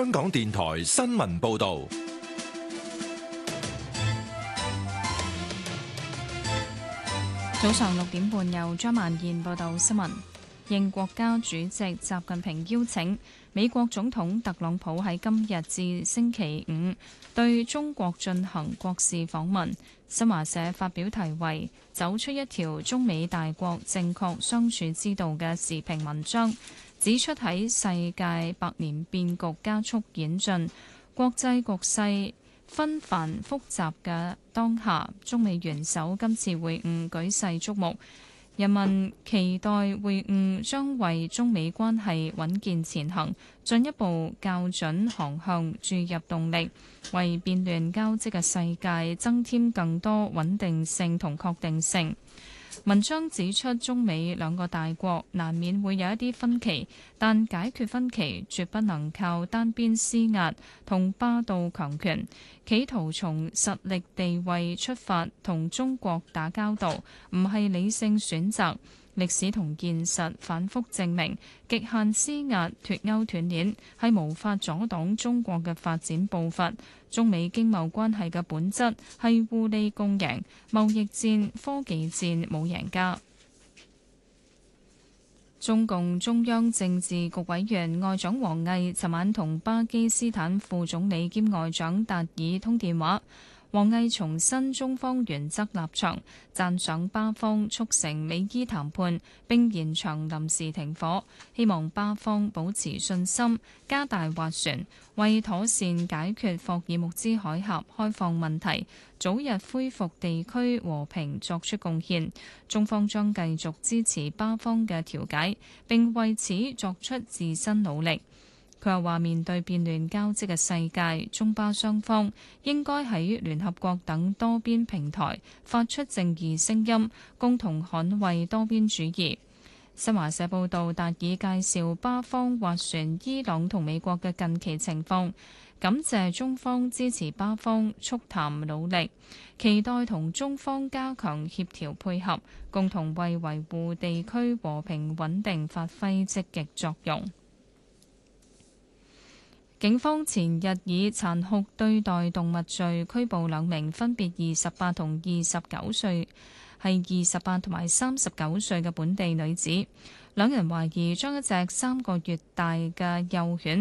香港電台新聞報道。 早上6點半，由張曼燕報道新聞。應國家主席習近平邀請，美國總統特朗普喺今日至星期五對中國進行國事訪問。新華社發表題為《走出一條中美大國正確相處之道》嘅時評文章，指出喺世界百年變局加速演進、國際局勢紛繁複雜嘅當下，中美元首今次會晤舉世矚目。人民期待會晤將為中美關係穩健前行進一步校準航向注入動力，為變亂交織嘅世界增添更多穩定性同確定性。文章指出，中美兩個大國難免會有一啲分歧，但解決分歧絕不能靠單邊施壓同霸道強權，企圖從實力地位出發同中國打交道，唔係理性選擇。歷史同現實反覆證明，極限施壓脫鈎斷鏈係無法阻擋中國嘅發展步伐。中美經貿關係嘅本質係互利共贏，貿易戰、科技戰冇贏家。中共中央政治局委員外長王毅尋晚同巴基斯坦副總理兼外長達爾通電話。王毅重申中方原則立場，讚賞巴方促成美伊談判並延長臨時停火，希望巴方保持信心，加大斡旋，為妥善解決霍爾木茲海峽開放問題，早日恢復地區和平作出貢獻。中方將繼續支持巴方嘅調解，並為此作出自身努力。佢又話：面對變亂交織嘅世界，中巴雙方應該喺聯合國等多邊平台發出正義聲音，共同捍衛多邊主義。新華社報道，達爾介紹巴方斡旋伊朗同美國嘅近期情況，感謝中方支持巴方促談努力，期待同中方加強協調配合，共同為維護地區和平穩定發揮積極作用。警方前日以殘酷對待動物罪拘捕兩名分別28同29歲，係28同埋39歲嘅本地女子，兩人懷疑將一隻3個月大嘅幼犬